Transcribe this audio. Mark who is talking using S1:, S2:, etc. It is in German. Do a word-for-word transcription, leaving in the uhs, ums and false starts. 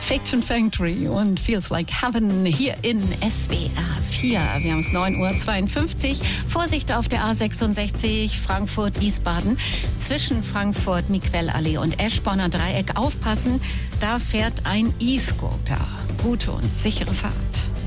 S1: Fiction Factory und Feels Like Heaven hier in S W R vier. Wir haben es neun Uhr zweiundfünfzig. Vorsicht auf der A sechsundsechzig Frankfurt-Wiesbaden. Zwischen Frankfurt-Miquellallee und Eschborner Dreieck aufpassen. Da fährt ein E-Scooter. Gute und sichere Fahrt.